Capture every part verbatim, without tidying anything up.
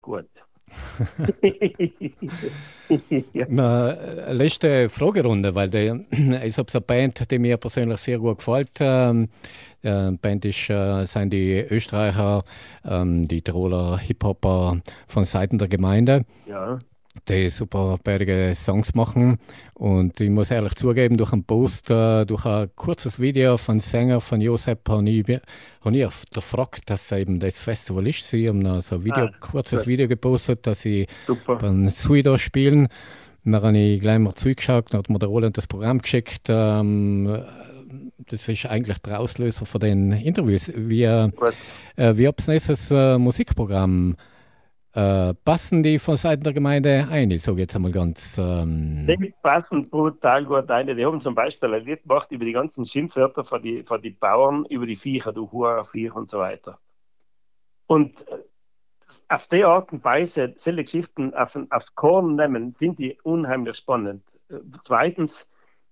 gut. Ja. Na, letzte Fragerunde, weil die, ich habe so eine Band, die mir persönlich sehr gut gefällt. Ähm, äh, Band ist, äh, sind die Österreicher, ähm, die Tiroler Hip-Hopper von Seiten der Gemeinde. Ja. Die super bärige Songs machen. Und ich muss ehrlich zugeben, durch einen Post, äh, durch ein kurzes Video von Sänger von Josep, habe ich, hab ich gefragt, dass eben das Festival ist. Sie haben noch so ein Video, Ah, kurzes gut. Video gepostet, dass sie Super. beim Suido spielen. Dann habe ich gleich mal zugeschaut, dann hat mir der Roland das Programm geschickt. Ähm, das ist eigentlich der Auslöser von den Interviews. Wie, äh, wie habt ihr nächstes äh, Musikprogramm? Äh, passen die von Seiten der Gemeinde ein? Ich sage jetzt einmal ganz. Ähm Die passen brutal gut ein. Die haben zum Beispiel ein Lied gemacht über die ganzen Schimpfwörter von die, von die Bauern, über die Viecher, du Hurenviech und so weiter. Und auf die Art und Weise, solche Geschichten auf, auf Korn nehmen, finde ich unheimlich spannend. Zweitens,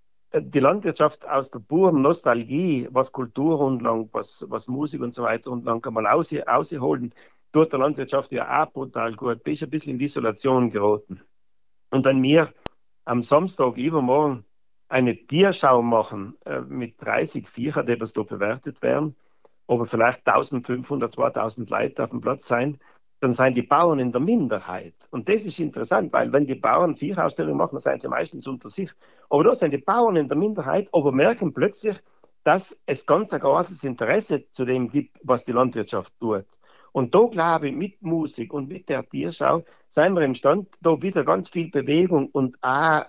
die Landwirtschaft aus der puren Nostalgie, was Kultur anlangt, was, was Musik und so weiter anlangt, kann man ausholen. Tut der Landwirtschaft ja auch brutal gut. Die ist ein bisschen in die Isolation geraten. Und wenn wir am Samstag übermorgen eine Tierschau machen äh, mit dreißig Viecher, die das da bewertet werden, aber vielleicht eintausendfünfhundert, zweitausend Leute auf dem Platz sein, dann seien die Bauern in der Minderheit. Und das ist interessant, weil wenn die Bauern Viechausstellungen machen, dann seien sie meistens unter sich. Aber da sind die Bauern in der Minderheit, aber merken plötzlich, dass es ganz ein großes Interesse zu dem gibt, was die Landwirtschaft tut. Und da glaube ich, mit Musik und mit der Tierschau sind wir imstande, da wieder ganz viel Bewegung und auch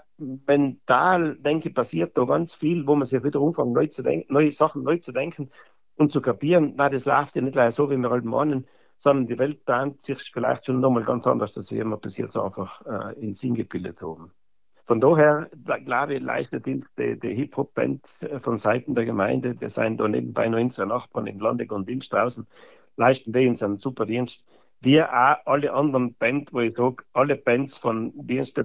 mental, denke ich, passiert da ganz viel, wo man sich wieder anfängt, neu zu denken, neue Sachen neu zu denken und zu kapieren. Nein, das läuft ja nicht gleich so, wie wir halt meinen, sondern die Welt dreht sich vielleicht schon nochmal ganz anders, als wir bis jetzt einfach äh, in Sinn gebildet haben. Von daher, glaube ich, leistet die, die Hip-Hop-Band von Seiten der Gemeinde, wir sind da nebenbei noch unsere Nachbarn in Landeck und Imstraußen, leisten die uns einen super Dienst. Wir auch alle anderen Bands, wo ich sage, alle Bands von Dienst,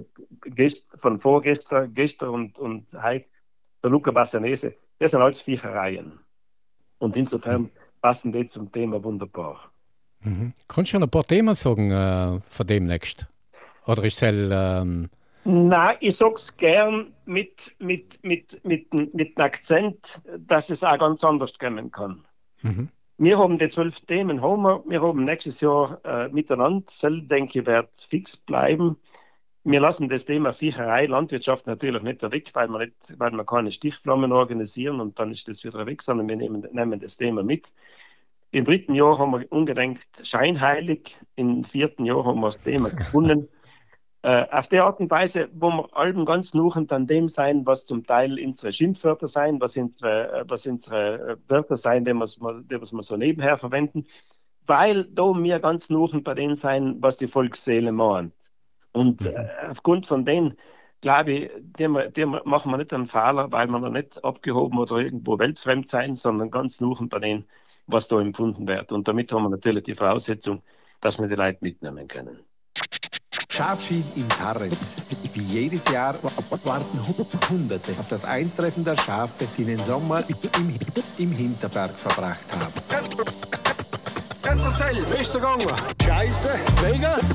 von vorgestern, gestern und, und heute, der Luca Bassanese, das sind alles Viechereien. Und insofern mhm. passen die zum Thema wunderbar. Mhm. Kannst du schon ein paar Themen sagen äh, von demnächst? Oder ist es ähm Nein, ich sage es gern mit, mit, mit, mit, mit einem Akzent, dass es auch ganz anders kommen kann. Mhm. Wir haben die zwölf Themen, haben wir. Wir haben nächstes Jahr äh, miteinander. Sel, denke ich, wird fix bleiben. Wir lassen das Thema Viecherei, Landwirtschaft natürlich nicht weg, weil wir, nicht, weil wir keine Stichflammen organisieren und dann ist das wieder weg, sondern wir nehmen, nehmen das Thema mit. Im dritten Jahr haben wir ungedenkt scheinheilig, im vierten Jahr haben wir das Thema gefunden. Äh, auf die Art und Weise, wo wir allem ganz nuchend an dem sein, was zum Teil unsere Schimpfwörter sein, was unsere, was unsere Wörter sein, die wir, die wir so nebenher verwenden, weil da wir ganz nuchend bei denen sein, was die Volksseele mahnt. Und mhm. äh, aufgrund von denen, glaube ich, die, die machen wir nicht einen Fehler, weil wir noch nicht abgehoben oder irgendwo weltfremd sein, sondern ganz nuchend bei denen, was da empfunden wird. Und damit haben wir natürlich die Voraussetzung, dass wir die Leute mitnehmen können. Schafschien in Tarrenz. Wie jedes Jahr warten Hunderte auf das Eintreffen der Schafe, die den Sommer im, im Hinterberg verbracht haben. Ganz erzähl, bester Ganger. Scheiße, Wege,